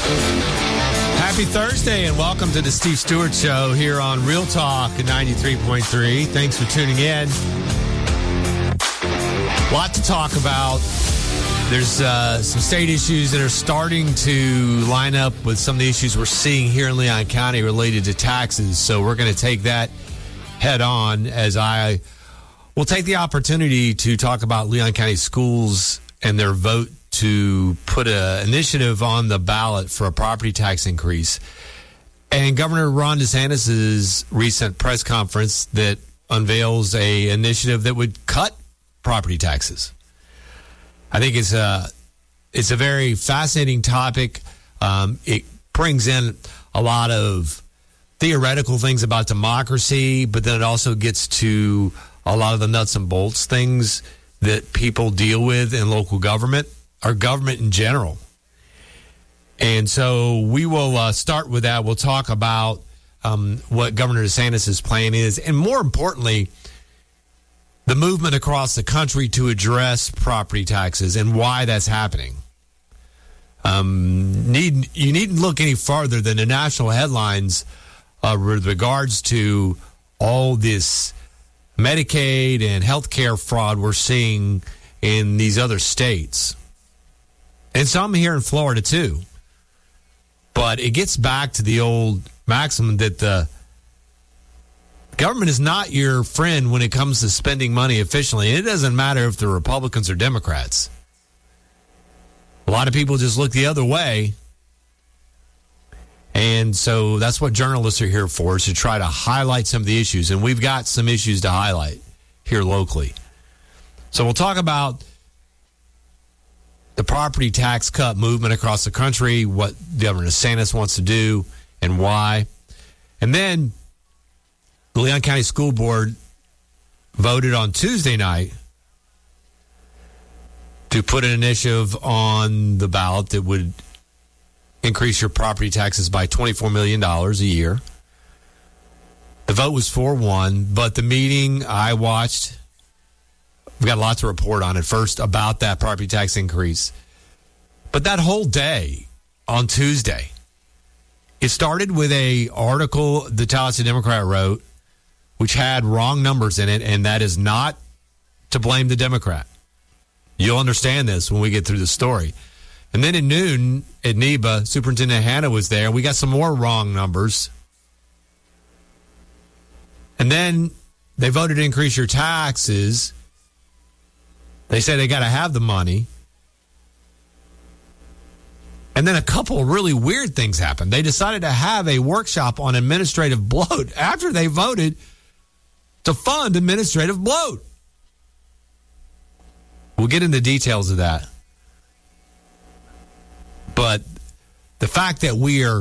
Happy Thursday and welcome to the Steve Stewart Show here on Real Talk 93.3. Thanks for tuning in. A lot to talk about. There's some state issues that are starting to line up with some of the issues we're seeing here in Leon County related to taxes. So we're going to take that head on as I will take the opportunity to talk about Leon County schools and their vote to put an initiative on the ballot for a property tax increase. And Governor Ron DeSantis' recent press conference that unveils a initiative that would cut property taxes. I think it's a very fascinating topic. It brings in a lot of theoretical things about democracy, but then it also gets to a lot of the nuts and bolts things that people deal with in local government, or government in general. And so we will start with that. We'll talk about what Governor DeSantis' plan is, and more importantly, the movement across the country to address property taxes and why that's happening. You needn't look any farther than the national headlines with regards to all this Medicaid and healthcare fraud we're seeing in these other states. And some here in Florida, too. But it gets back to the old maxim that the government is not your friend when it comes to spending money efficiently. It doesn't matter if they're Republicans or Democrats. A lot of people just look the other way. And so that's what journalists are here for, is to try to highlight some of the issues. And we've got some issues to highlight here locally. So we'll talk about the property tax cut movement across the country, what Governor DeSantis wants to do, and why. And then the Leon County School Board voted on Tuesday night to put an initiative on the ballot that would increase your property taxes by $24 million a year. The vote was 4-1, but the meeting I watched, we've got a lot to report on it. First, about that property tax increase. But that whole day on Tuesday, it started with an article the Tallahassee Democrat wrote, which had wrong numbers in it, and that is not to blame the Democrat. You'll understand this when we get through the story. And then at noon at NEBA, Superintendent Hanna was there. We got some more wrong numbers. And then they voted to increase your taxes. They say they got to have the money. And then a couple of really weird things happened. They decided to have a workshop on administrative bloat after they voted to fund administrative bloat. We'll get into details of that. But the fact that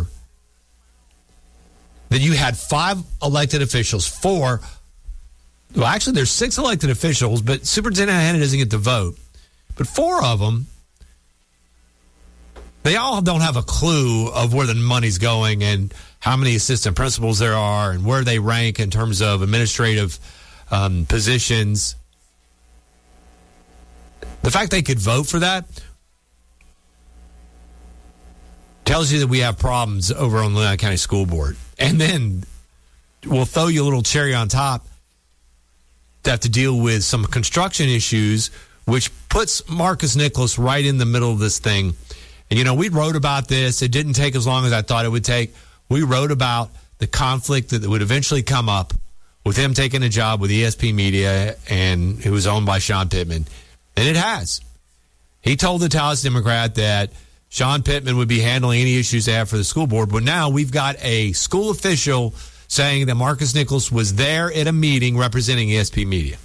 that you had 5 elected officials, 4, well, actually there's 6 elected officials, but Superintendent Hanna doesn't get to vote. But 4 of them, they all don't have a clue of where the money's going and how many assistant principals there are and where they rank in terms of administrative positions. The fact they could vote for that tells you that we have problems over on the Leon County School Board. And then we'll throw you a little cherry on top to have to deal with some construction issues, which puts Marcus Nicholas right in the middle of this thing. And, we wrote about this. It didn't take as long as I thought it would take. We wrote about the conflict that would eventually come up with him taking a job with ESP Media, and it was owned by Sean Pittman. And it has. He told the Tallahassee Democrat that Sean Pittman would be handling any issues they have for the school board. But now we've got a school official saying that Marcus Nicholas was there at a meeting representing ESP Media.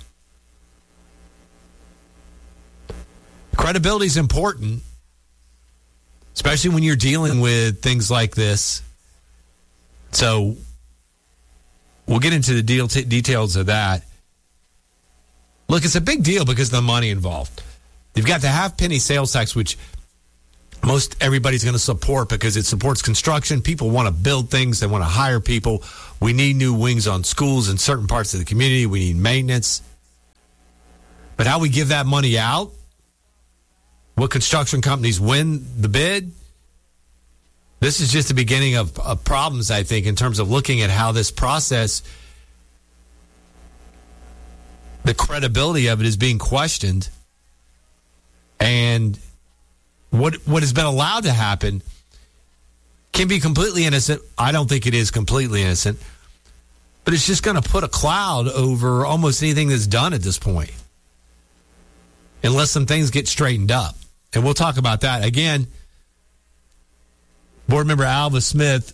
Credibility is important, especially when you're dealing with things like this. So we'll get into the details of that. Look, it's a big deal because of the money involved. You've got the half-penny sales tax, which most everybody's going to support because it supports construction. People want to build things. They want to hire people. We need new wings on schools in certain parts of the community. We need maintenance. But how we give that money out, what construction companies win the bid, this is just the beginning of problems, I think, in terms of looking at how this process, the credibility of it is being questioned. And what has been allowed to happen can be completely innocent. I don't think it is completely innocent. But it's just going to put a cloud over almost anything that's done at this point, unless some things get straightened up. And we'll talk about that. Again, board member Alva Smith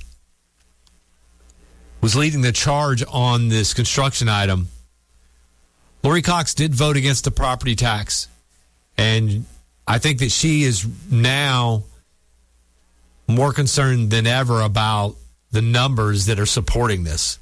was leading the charge on this construction item. Lori Cox did vote against the property tax. And I think that she is now more concerned than ever about the numbers that are supporting this.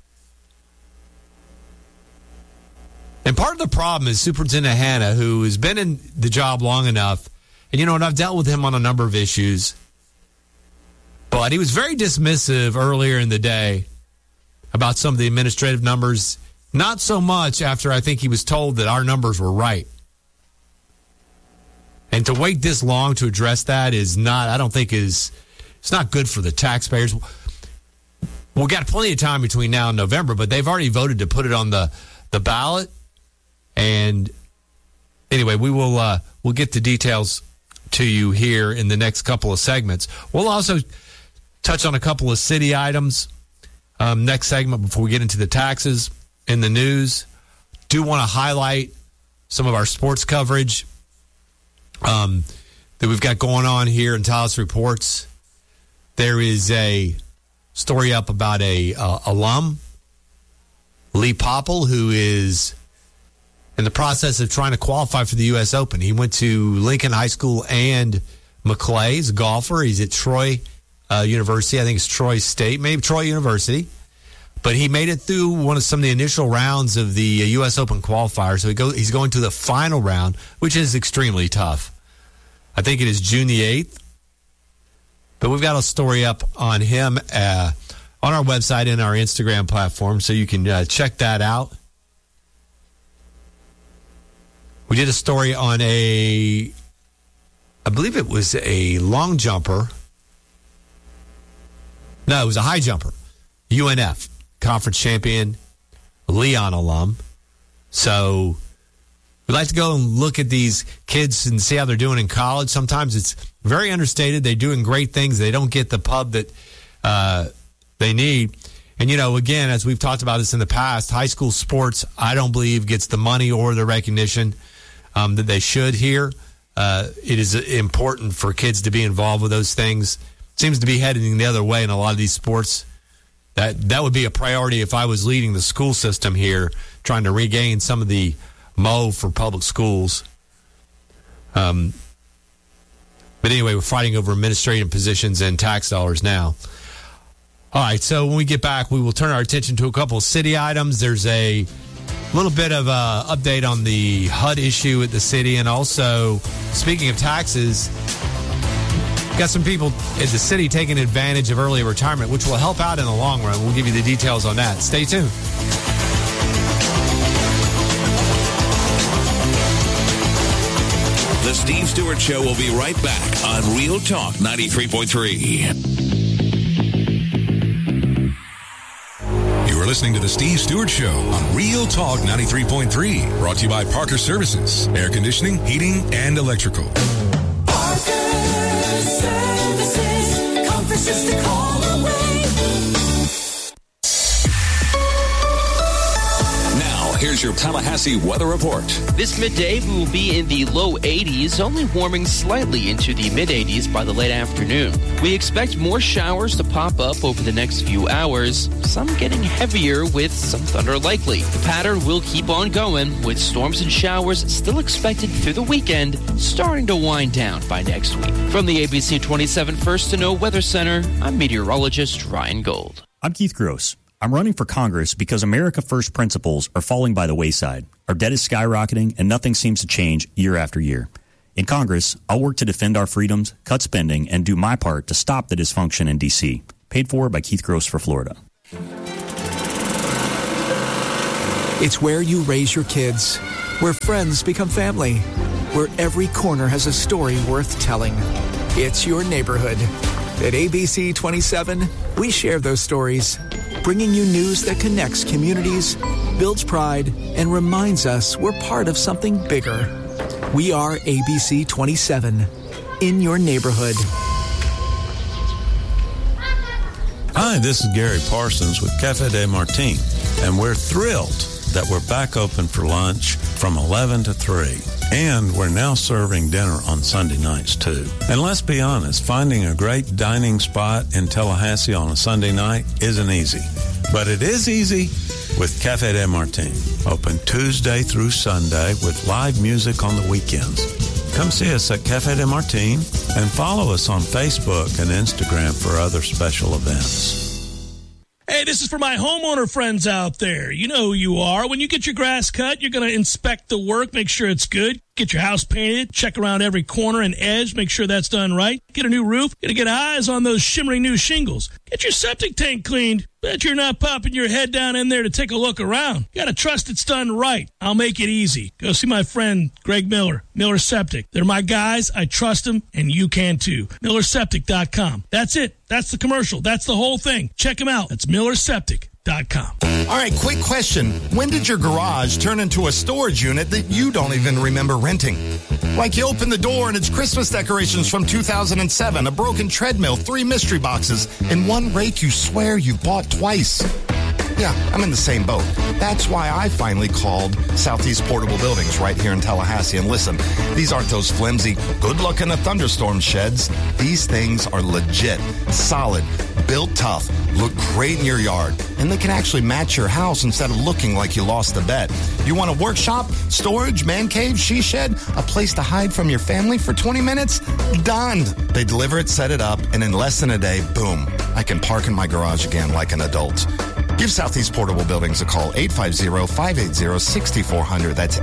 And part of the problem is Superintendent Hanna, who has been in the job long enough, and you know, and I've dealt with him on a number of issues, but he was very dismissive earlier in the day about some of the administrative numbers, not so much after I think he was told that our numbers were right. And to wait this long to address that is not, I don't think it's not good for the taxpayers. We've got plenty of time between now and November, but they've already voted to put it on the ballot. And anyway, we'll get the details to you here in the next couple of segments. We'll also touch on a couple of city items next segment before we get into the taxes in the news. Do want to highlight some of our sports coverage that we've got going on here in Talis Reports. There is a story up about a alum, Lee Popple, who is in the process of trying to qualify for the U.S. Open. He went to Lincoln High School and McClay. He's a golfer. He's at Troy University. I think it's Troy State, maybe Troy University. But he made it through some of the initial rounds of the U.S. Open qualifier. So he's going to the final round, which is extremely tough. I think it is June the 8th. But we've got a story up on him on our website and our Instagram platform, so you can check that out. We did a story on I believe it was a long jumper. No, it was a high jumper. UNF, conference champion, Leon alum. So we like to go and look at these kids and see how they're doing in college. Sometimes it's very understated. They're doing great things. They don't get the pub that they need. And, you know, again, as we've talked about this in the past, high school sports, I don't believe gets the money or the recognition that they should here. It is important for kids to be involved with those things. It seems to be heading the other way in a lot of these sports. That would be a priority if I was leading the school system here, trying to regain some of the mo for public schools. But anyway, we're fighting over administrative positions and tax dollars now. All right, so when we get back, we will turn our attention to a couple of city items. There's a little bit of an update on the HUD issue at the city. And also, speaking of taxes, got some people at the city taking advantage of early retirement, which will help out in the long run. We'll give you the details on that. Stay tuned. The Steve Stewart Show will be right back on Real Talk 93.3. You're listening to The Steve Stewart Show on Real Talk 93.3. Brought to you by Parker Services, air conditioning, heating, and electrical. Parker Services, comfort's just a call away. Here's your Tallahassee weather report. This midday, we will be in the low 80s, only warming slightly into the mid-80s by the late afternoon. We expect more showers to pop up over the next few hours, some getting heavier with some thunder likely. The pattern will keep on going, with storms and showers still expected through the weekend, starting to wind down by next week. From the ABC 27 First to Know Weather Center, I'm meteorologist Ryan Gold. I'm Keith Gross. I'm running for Congress because America First principles are falling by the wayside. Our debt is skyrocketing, and nothing seems to change year after year. In Congress, I'll work to defend our freedoms, cut spending, and do my part to stop the dysfunction in D.C. Paid for by Keith Gross for Florida. It's where you raise your kids, where friends become family, where every corner has a story worth telling. It's your neighborhood. At ABC 27, we share those stories, bringing you news that connects communities, builds pride, and reminds us we're part of something bigger. We are ABC 27, in your neighborhood. Hi, this is Gary Parsons with Cafe de Martin, and we're thrilled that we're back open for lunch from 11 to 3. And we're now serving dinner on Sunday nights, too. And let's be honest, finding a great dining spot in Tallahassee on a Sunday night isn't easy. But it is easy with Cafe de Martin. Open Tuesday through Sunday with live music on the weekends. Come see us at Cafe de Martin and follow us on Facebook and Instagram for other special events. Hey, this is for my homeowner friends out there. You know who you are. When you get your grass cut, you're going to inspect the work, make sure it's good. Get your house painted, check around every corner and edge, make sure that's done right. Get a new roof, got to get eyes on those shimmering new shingles. Get your septic tank cleaned. Bet you're not popping your head down in there to take a look around. You got to trust it's done right. I'll make it easy. Go see my friend Greg Miller, Miller Septic. They're my guys. I trust them, and you can too. MillerSeptic.com. That's it. That's the commercial. That's the whole thing. Check them out. That's MillerSeptic.com. All right, quick question. When did your garage turn into a storage unit that you don't even remember renting? Like you open the door and it's Christmas decorations from 2007, a broken treadmill, 3 mystery boxes, and one rake you swear you bought twice. Yeah, I'm in the same boat. That's why I finally called Southeast Portable Buildings right here in Tallahassee. And listen, these aren't those flimsy, good luck in a thunderstorm sheds. These things are legit, solid, built tough, look great in your yard, and they can actually match your house instead of looking like you lost a bet. You want a workshop, storage, man cave, she shed, a place to hide from your family for 20 minutes? Done. They deliver it, set it up, and in less than a day, boom, I can park in my garage again like an adult. Give Southeast Portable Buildings a call, 850-580-6400. That's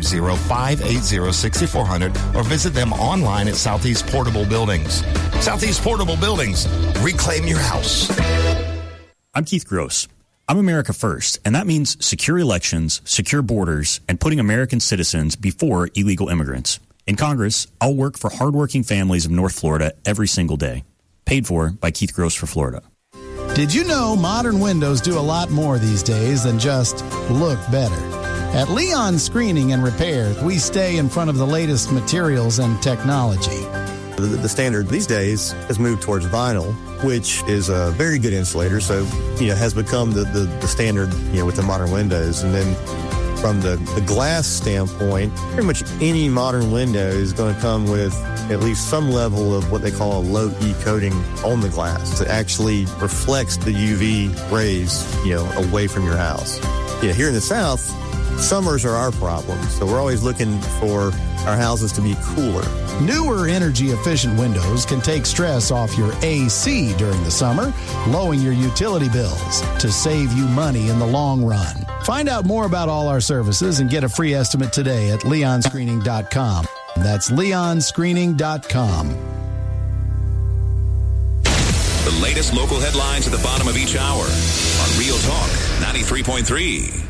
850-580-6400. Or visit them online at Southeast Portable Buildings. Southeast Portable Buildings. Reclaim your house. I'm Keith Gross. I'm America First, and that means secure elections, secure borders, and putting American citizens before illegal immigrants. In Congress, I'll work for hardworking families of North Florida every single day. Paid for by Keith Gross for Florida. Did you know modern windows do a lot more these days than just look better? At Leon Screening and Repair, we stay in front of the latest materials and technology. The standard these days has moved towards vinyl, which is a very good insulator, so has become the standard with the modern windows. And then from the glass standpoint, pretty much any modern window is going to come with at least some level of what they call a low E coating on the glass. It actually reflects the UV rays, away from your house. Here in the South, summers are our problem, so we're always looking for our houses to be cooler. Newer energy-efficient windows can take stress off your AC during the summer, lowering your utility bills to save you money in the long run. Find out more about all our services and get a free estimate today at leonscreening.com. That's leonscreening.com. The latest local headlines at the bottom of each hour on Real Talk 93.3.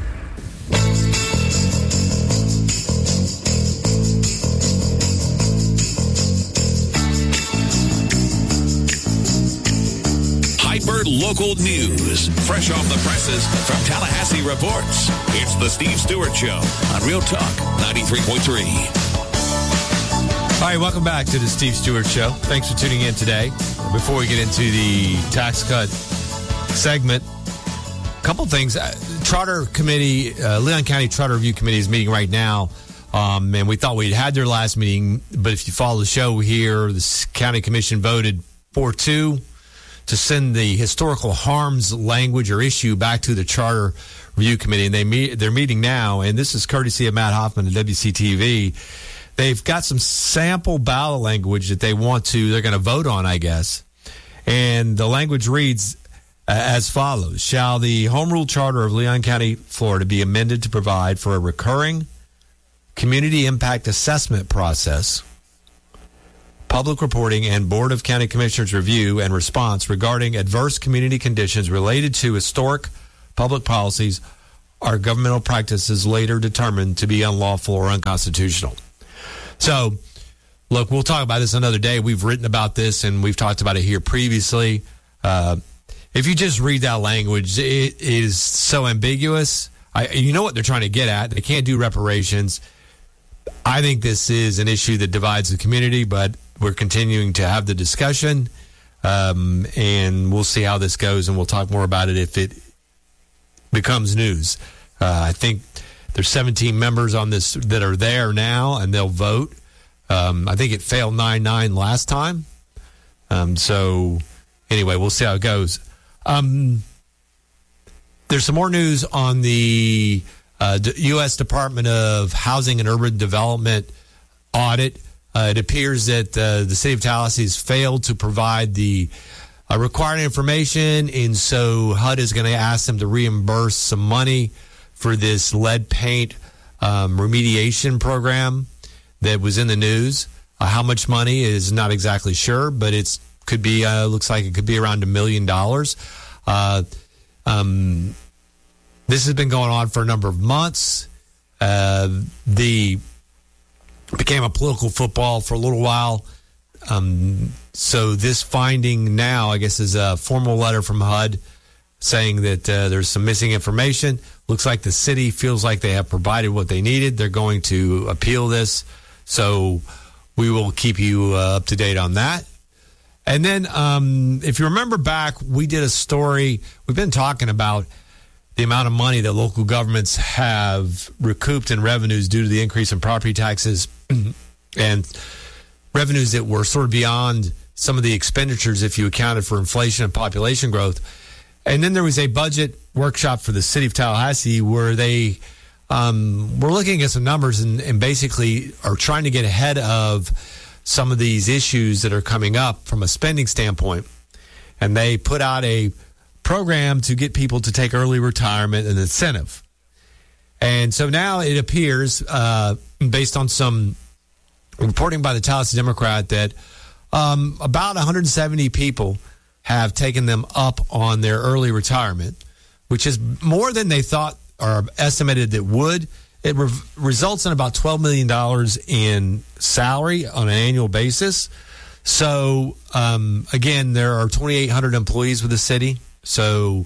Hyper local news, fresh off the presses from Tallahassee Reports. It's the Steve Stewart Show on Real Talk 93.3. All right, welcome back to the Steve Stewart Show. Thanks for tuning in today. Before we get into the tax cut segment, a couple things. Charter Committee, Leon County Charter Review Committee is meeting right now. And we thought we'd had their last meeting, but if you follow the show here, the county commission voted 4-2 to send the historical harms language or issue back to the Charter Review Committee. And they're meeting now, and this is courtesy of Matt Hoffman at WCTV. They've got some sample ballot language that they're going to vote on, I guess. And the language reads as follows. Shall the Home Rule Charter of Leon County, Florida be amended to provide for a recurring community impact assessment process, public reporting, and Board of County Commissioners review and response regarding adverse community conditions related to historic public policies or governmental practices later determined to be unlawful or unconstitutional. So look, we'll talk about this another day. We've written about this and we've talked about it here previously. If you just read that language, it is so ambiguous. You know what they're trying to get at. They can't do reparations. I think this is an issue that divides the community, but we're continuing to have the discussion, and we'll see how this goes, and we'll talk more about it if it becomes news. I think there's 17 members on this that are there now, and they'll vote. I think it failed 9-9 last time. So anyway, we'll see how it goes. There's some more news on the U.S. Department of Housing and Urban Development audit. It appears that the city of Tallahassee has failed to provide the required information, and so HUD is going to ask them to reimburse some money for this lead paint remediation program that was in the news. How much money is not exactly sure, but it could be looks like it could be around $1 million. This has been going on for a number of months. Became a political football for a little while. So this finding now, I guess, is a formal letter from HUD saying that there's some missing information. Looks like the city feels like they have provided what they needed. They're going to appeal this. So we will keep you up to date on that. And then if you remember back, we did a story. We've been talking about the amount of money that local governments have recouped in revenues due to the increase in property taxes and revenues that were sort of beyond some of the expenditures if you accounted for inflation and population growth. And then there was a budget workshop for the city of Tallahassee where they were looking at some numbers and basically are trying to get ahead of some of these issues that are coming up from a spending standpoint. And they put out a program to get people to take early retirement, an incentive. And so now it appears, based on some reporting by the Tallahassee Democrat, that about 170 people have taken them up on their early retirement, which is more than they thought or estimated it would. It results in about $12 million in salary on an annual basis. So, again, there are 2,800 employees with the city. So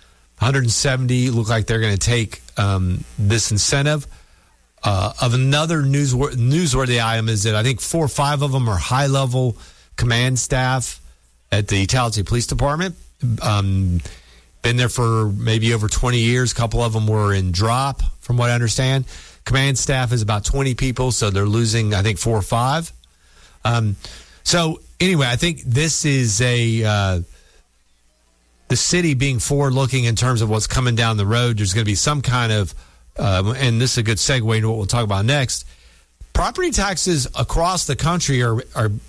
170 look like they're going to take this incentive. Of another newsworthy item is that I think 4 or 5 of them are high-level command staff at the Tallahassee Police Department. Been there for maybe over 20 years. A couple of them were in drop, from what I understand. Command staff is about 20 people, so they're losing, I think, 4 or 5. So anyway, I think this is the city being forward-looking in terms of what's coming down the road. There's going to be some kind of, and this is a good segue into what we'll talk about next. Property taxes across the country are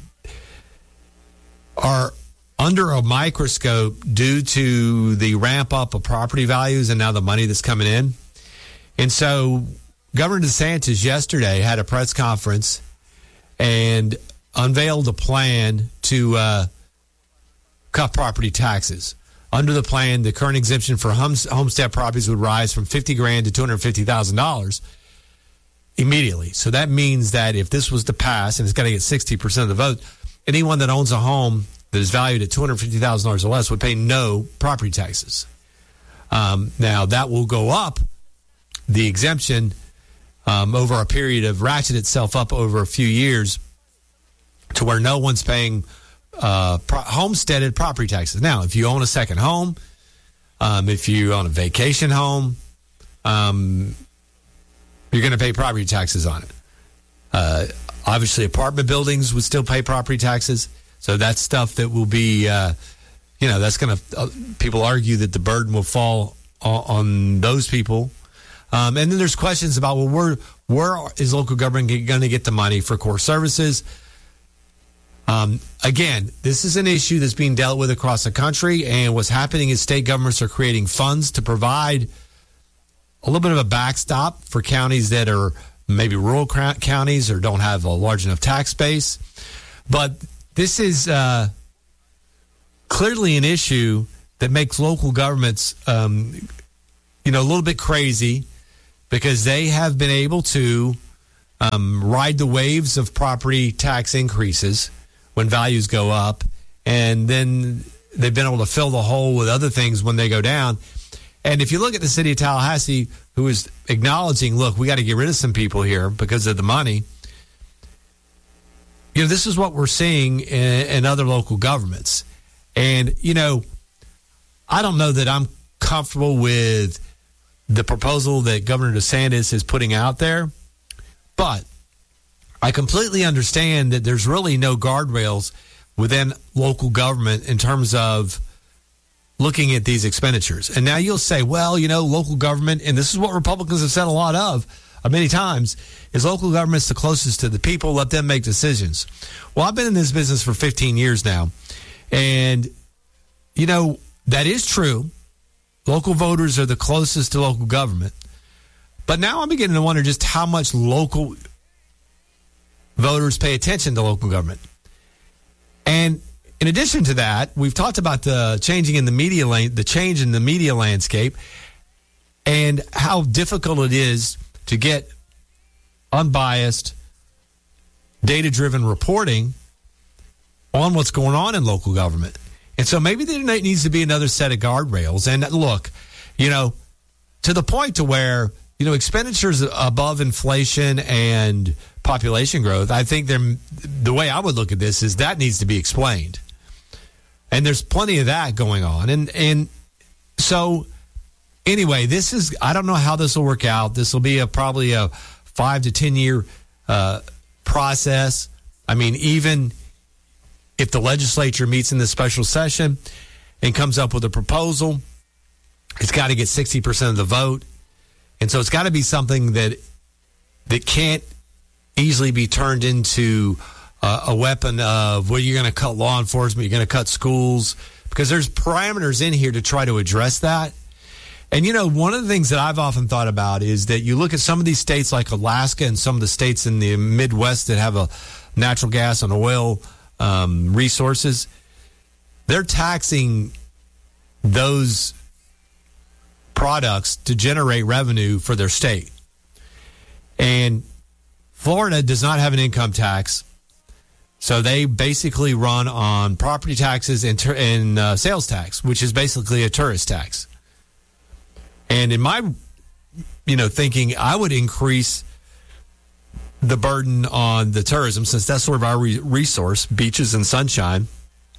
under a microscope due to the ramp up of property values and now the money that's coming in. And so Governor DeSantis yesterday had a press conference and unveiled a plan to cut property taxes. Under the plan, the current exemption for homestead properties would rise from $50,000 to $250,000 immediately. So that means that if this was to pass, and it's got to get 60% of the vote, anyone that owns a home that is valued at $250,000 or less would pay no property taxes. Now, that will go up, the exemption, over a period of ratchet itself up over a few years to where no one's paying homesteaded property taxes. Now, if you own a second home, if you own a vacation home, you're going to pay property taxes on it. Obviously, apartment buildings would still pay property taxes. So that's stuff that will be, that's going to, people argue that the burden will fall on those people. And then there's questions about, well, where is local government going to get the money for core services? Again, this is an issue that's being dealt with across the country, and what's happening is state governments are creating funds to provide a little bit of a backstop for counties that are maybe rural counties or don't have a large enough tax base. But this is clearly an issue that makes local governments, a little bit crazy because they have been able to ride the waves of property tax increases when values go up, and then they've been able to fill the hole with other things when they go down. And if you look at the city of Tallahassee, who is acknowledging, look, we got to get rid of some people here because of the money. This is what we're seeing in other local governments. And, I don't know that I'm comfortable with the proposal that Governor DeSantis is putting out there, but I completely understand that there's really no guardrails within local government in terms of looking at these expenditures. And now you'll say, well, local government, and this is what Republicans have said a lot of many times, is local government's the closest to the people, let them make decisions. Well, I've been in this business for 15 years now, and, that is true. Local voters are the closest to local government. But now I'm beginning to wonder just how much local voters pay attention to local government. And in addition to that, we've talked about the change in the media landscape and how difficult it is to get unbiased, data-driven reporting on what's going on in local government. And so maybe there needs to be another set of guardrails. And look, to the point to where, expenditures above inflation and population growth, I think the way I would look at this is that needs to be explained. And there's plenty of that going on. And so anyway, I don't know how this will work out. This will be probably a 5 to 10 year process. I mean, even if the legislature meets in this special session and comes up with a proposal, it's got to get 60% of the vote. And so it's got to be something that can't easily be turned into a weapon of, well, you're going to cut law enforcement, you're going to cut schools, because there's parameters in here to try to address that. And, one of the things that I've often thought about is that you look at some of these states like Alaska and some of the states in the Midwest that have a natural gas and oil resources, they're taxing those products to generate revenue for their state. And Florida does not have an income tax, so they basically run on property taxes and sales tax, which is basically a tourist tax. And in my, thinking, I would increase the burden on the tourism, since that's sort of our resource, beaches and sunshine,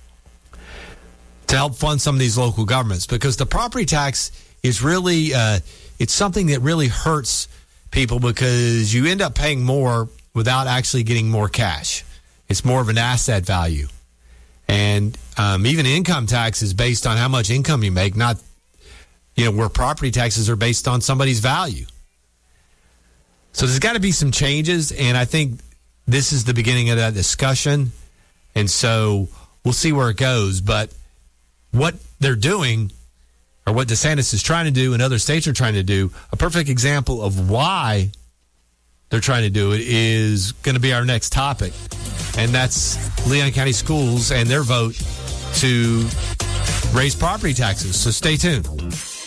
to help fund some of these local governments. Because the property tax is really, it's something that really hurts people, because you end up paying more without actually getting more cash. It's more of an asset value. And even income tax is based on how much income you make, not, where property taxes are based on somebody's value. So there's got to be some changes, and I think this is the beginning of that discussion. And so we'll see where it goes. But what they're doing, or what DeSantis is trying to do and other states are trying to do, a perfect example of why they're trying to do it is going to be our next topic. And that's Leon County Schools and their vote to raise property taxes. So stay tuned.